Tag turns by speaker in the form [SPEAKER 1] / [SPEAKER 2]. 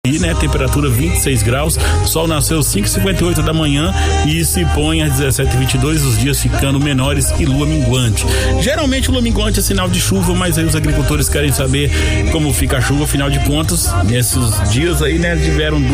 [SPEAKER 1] E, né, temperatura 26 graus, sol nasceu 5h58 da manhã e se põe às 17h22, os dias ficando menores e lua minguante. Geralmente lua minguante é sinal de chuva, mas aí os agricultores querem saber como fica a chuva, afinal de contas, nesses dias aí, né, tiveram